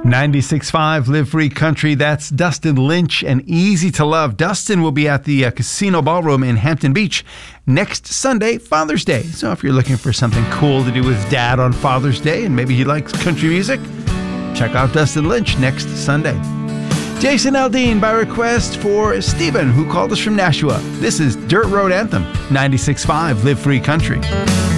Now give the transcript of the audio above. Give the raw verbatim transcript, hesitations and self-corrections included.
ninety-six point five Live Free Country. That's Dustin Lynch and Easy to Love. Dustin will be at the uh, Casino Ballroom in Hampton Beach next Sunday, Father's Day. So if you're looking for something cool to do with Dad on Father's Day and maybe he likes country music, check out Dustin Lynch next Sunday. Jason Aldean by request for Stephen, who called us from Nashua. This is Dirt Road Anthem, ninety-six point five Live Free Country.